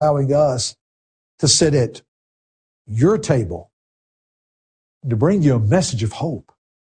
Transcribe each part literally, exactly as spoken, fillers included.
allowing us to sit at your table to bring you a message of hope.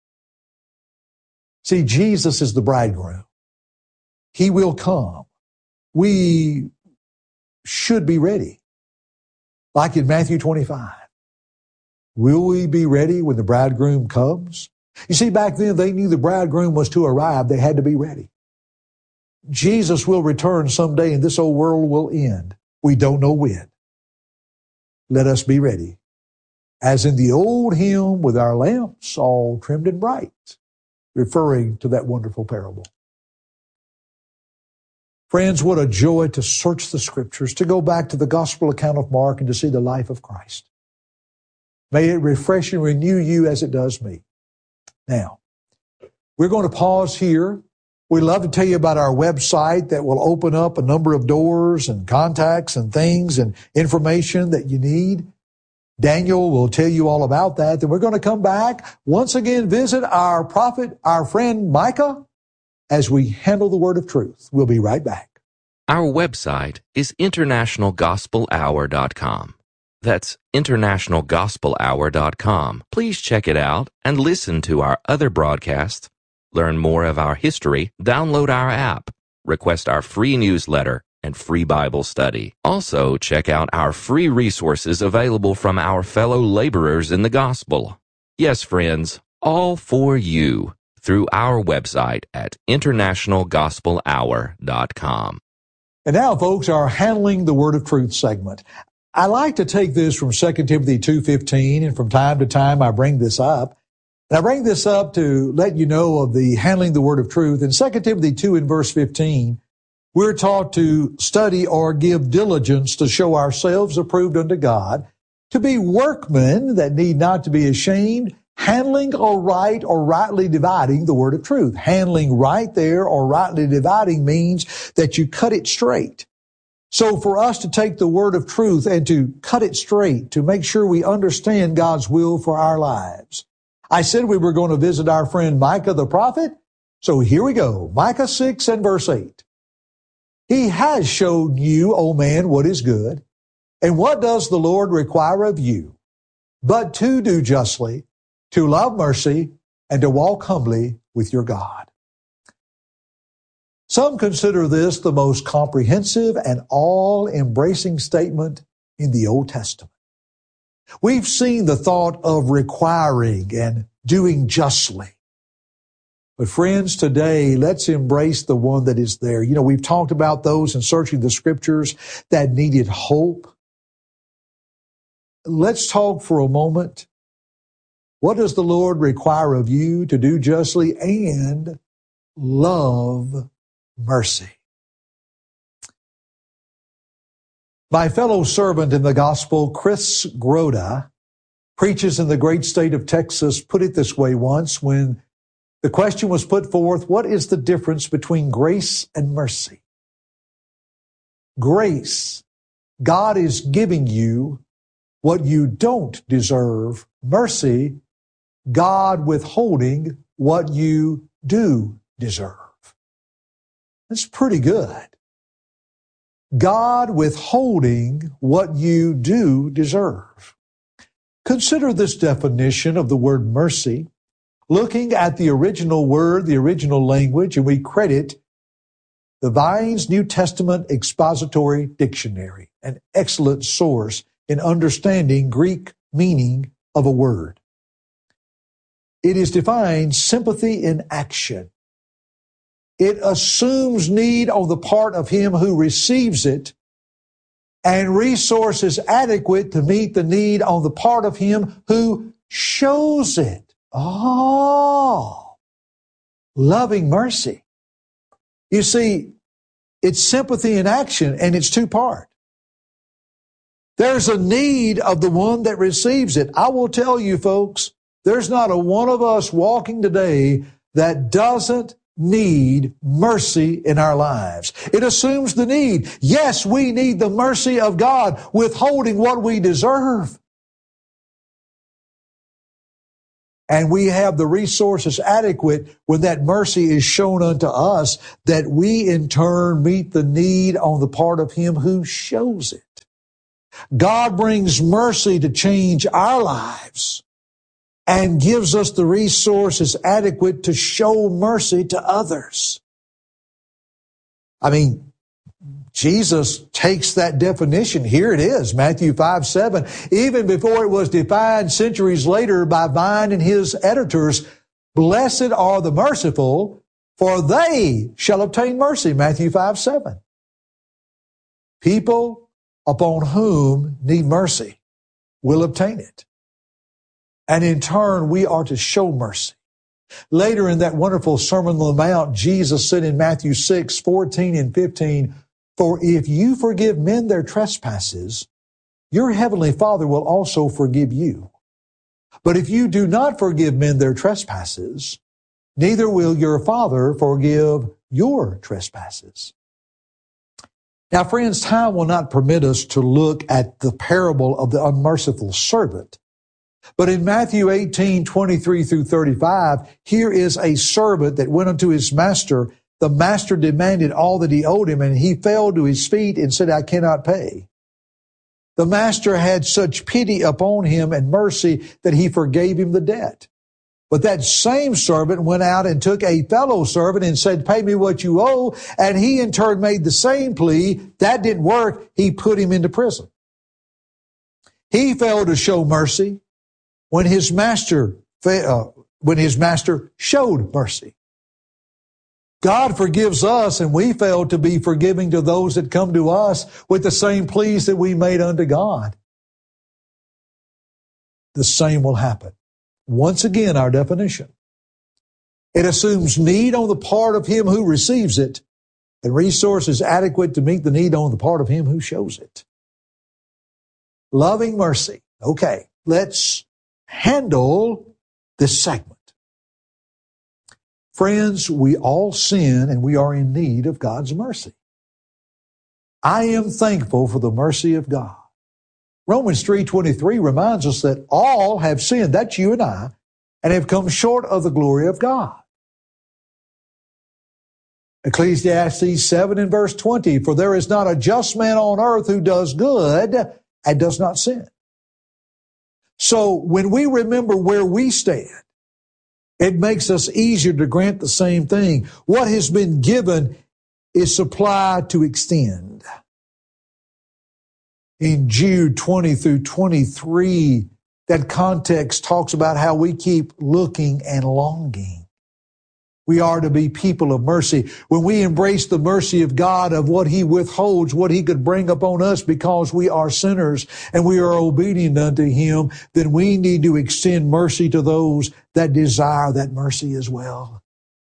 See, Jesus is the bridegroom. He will come. We should be ready. Like in Matthew twenty-five. Will we be ready when the bridegroom comes? You see, back then they knew the bridegroom was to arrive. They had to be ready. Jesus will return someday and this old world will end. We don't know when. Let us be ready. As in the old hymn, with our lamps all trimmed and bright, referring to that wonderful parable. Friends, what a joy to search the Scriptures, to go back to the gospel account of Mark and to see the life of Christ. May it refresh and renew you as it does me. Now, we're going to pause here. We'd love to tell you about our website that will open up a number of doors and contacts and things and information that you need. Daniel will tell you all about that. Then we're going to come back, once again, visit our prophet, our friend Micah, as we handle the word of truth. We'll be right back. Our website is international gospel hour dot com. That's international gospel hour dot com. Please check it out and listen to our other broadcasts. Learn more of our history, download our app, request our free newsletter, and free Bible study. Also, check out our free resources available from our fellow laborers in the gospel. Yes, friends, all for you through our website at international gospel hour dot com. And now, folks, our Handling the Word of Truth segment. I like to take this from Second Timothy two fifteen, and from time to time I bring this up. And I bring this up to let you know of the handling the word of truth. In Second Timothy two and verse fifteen, we're taught to study or give diligence to show ourselves approved unto God, to be workmen that need not to be ashamed, handling or right or rightly dividing the word of truth. Handling right there or rightly dividing means that you cut it straight. So for us to take the word of truth and to cut it straight, to make sure we understand God's will for our lives. I said we were going to visit our friend Micah the prophet. So here we go. Micah six and verse eight. He has shown you, O man, what is good. And what does the Lord require of you? But to do justly, to love mercy, and to walk humbly with your God. Some consider this the most comprehensive and all-embracing statement in the Old Testament. We've seen the thought of requiring and doing justly. But friends, today, let's embrace the one that is there. You know, we've talked about those in searching the Scriptures that needed hope. Let's talk for a moment. What does the Lord require of you to do justly and love mercy? My fellow servant in the gospel, Chris Groda, preaches in the great state of Texas, put it this way once when the question was put forth, what is the difference between grace and mercy? Grace, God is giving you what you don't deserve. Mercy, God withholding what you do deserve. That's pretty good. God withholding what you do deserve. Consider this definition of the word mercy. Looking at the original word, the original language, and we credit the Vine's New Testament Expository Dictionary, an excellent source in understanding Greek meaning of a word. It is defined sympathy in action. It assumes need on the part of him who receives it and resources adequate to meet the need on the part of him who shows it. Oh, loving mercy. You see, it's sympathy in action, and it's two-part. There's a need of the one that receives it. I will tell you, folks, there's not a one of us walking today that doesn't need mercy in our lives. It assumes the need. Yes, we need the mercy of God, withholding what we deserve. And we have the resources adequate when that mercy is shown unto us, that we in turn meet the need on the part of him who shows it. God brings mercy to change our lives and gives us the resources adequate to show mercy to others. I mean, Jesus takes that definition. Here it is, Matthew five seven. Even before it was defined centuries later by Vine and his editors, blessed are the merciful, for they shall obtain mercy, Matthew five seven. People upon whom need mercy will obtain it. And in turn, we are to show mercy. Later in that wonderful Sermon on the Mount, Jesus said in Matthew six fourteen and fifteen, for if you forgive men their trespasses, your heavenly Father will also forgive you. But if you do not forgive men their trespasses, neither will your Father forgive your trespasses. Now, friends, time will not permit us to look at the parable of the unmerciful servant. But in Matthew eighteen, twenty-three through thirty-five, here is a servant that went unto his master. The master demanded all that he owed him, and he fell to his feet and said, I cannot pay. The master had such pity upon him and mercy that he forgave him the debt. But that same servant went out and took a fellow servant and said, pay me what you owe. And he in turn made the same plea. That didn't work. He put him into prison. He failed to show mercy when his master, uh, when his master showed mercy. God forgives us, and we fail to be forgiving to those that come to us with the same pleas that we made unto God. The same will happen. Once again, our definition. It assumes need on the part of him who receives it and resources adequate to meet the need on the part of him who shows it. Loving mercy. Okay, let's handle this segment. Friends, we all sin and we are in need of God's mercy. I am thankful for the mercy of God. Romans three twenty-three reminds us that all have sinned, that's you and I, and have come short of the glory of God. Ecclesiastes seven and verse twenty, for there is not a just man on earth who does good and does not sin. So when we remember where we stand, it makes us easier to grant the same thing. What has been given is supplied to extend. In Jude twenty through twenty-three, that context talks about how we keep looking and longing. We are to be people of mercy. When we embrace the mercy of God, of what he withholds, what he could bring upon us because we are sinners and we are obedient unto him, then we need to extend mercy to those that desire that mercy as well.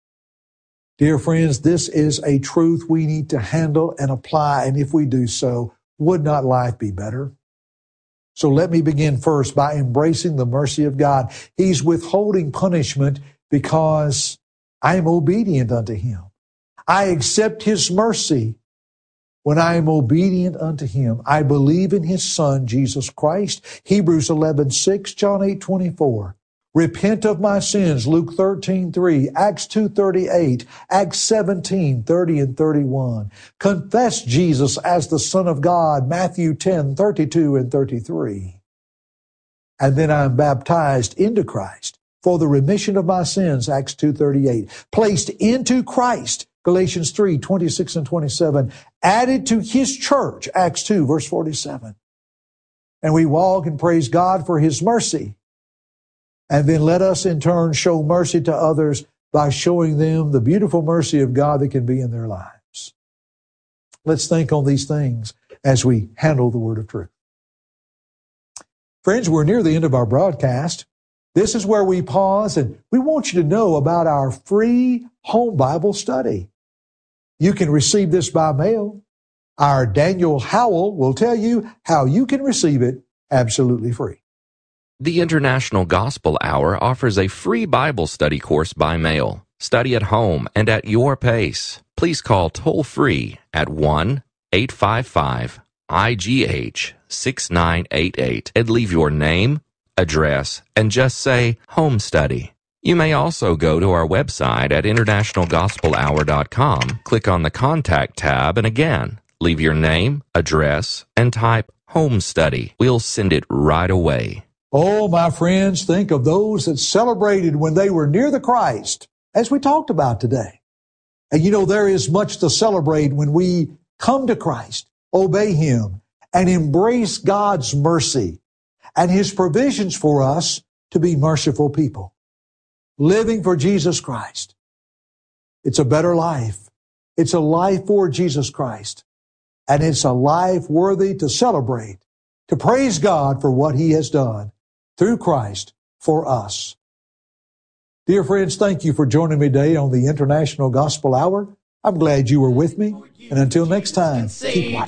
Dear friends, this is a truth we need to handle and apply, and if we do so, would not life be better? So let me begin first by embracing the mercy of God. He's withholding punishment because I am obedient unto him. I accept his mercy when I am obedient unto him. I believe in his Son, Jesus Christ. Hebrews eleven six, John eight twenty-four. Repent of my sins, Luke thirteen three, Acts two thirty-eight, Acts seventeen thirty and thirty-one. Confess Jesus as the Son of God, Matthew ten thirty-two and thirty-three. And then I'm baptized into Christ for the remission of my sins, Acts two thirty-eight. Placed into Christ, Galatians three twenty-six and twenty-seven. Added to his church, Acts two verse forty-seven. And we walk and praise God for his mercy. And then let us in turn show mercy to others by showing them the beautiful mercy of God that can be in their lives. Let's think on these things as we handle the word of truth. Friends, we're near the end of our broadcast. This is where we pause, and we want you to know about our free home Bible study. You can receive this by mail. Our Daniel Howell will tell you how you can receive it absolutely free. The International Gospel Hour offers a free Bible study course by mail. Study at home and at your pace. Please call toll-free at one eight five five I G H six nine eight eight and leave your name, address, and just say home study. You may also go to our website at international gospel hour dot com, click on the Contact tab, and again, leave your name, address, and type home study. We'll send it right away. Oh, my friends, think of those that celebrated when they were near the Christ, as we talked about today. And you know, there is much to celebrate when we come to Christ, obey Him, and embrace God's mercy and His provisions for us to be merciful people. Living for Jesus Christ. It's a better life. It's a life for Jesus Christ. And it's a life worthy to celebrate, to praise God for what He has done through Christ for us. Dear friends, thank you for joining me today on the International Gospel Hour. I'm glad you were with me. And until next time, keep watching.